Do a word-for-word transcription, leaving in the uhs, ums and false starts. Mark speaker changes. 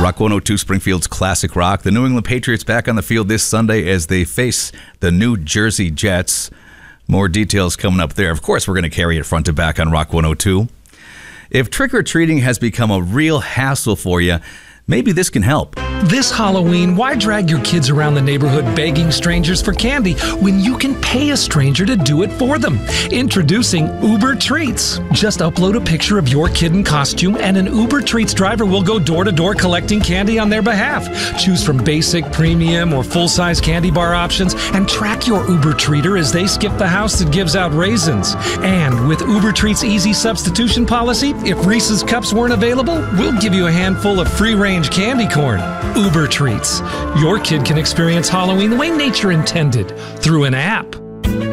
Speaker 1: Rock one oh two, Springfield's classic rock. The New England Patriots back on the field this Sunday as they face the New Jersey Jets. More details coming up there. Of course, we're going to carry it front to back on Rock one oh two. If trick-or-treating has become a real hassle for you, maybe this can help.
Speaker 2: This Halloween, why drag your kids around the neighborhood begging strangers for candy when you can pay a stranger to do it for them? Introducing Uber Treats. Just upload a picture of your kid in costume and an Uber Treats driver will go door to door collecting candy on their behalf. Choose from basic, premium, or full-size candy bar options and track your Uber Treater as they skip the house that gives out raisins. And with Uber Treats' easy substitution policy, if Reese's Cups weren't available, we'll give you a handful of free-range candy corn. Uber Treats. Your kid can experience Halloween the way nature intended through an app.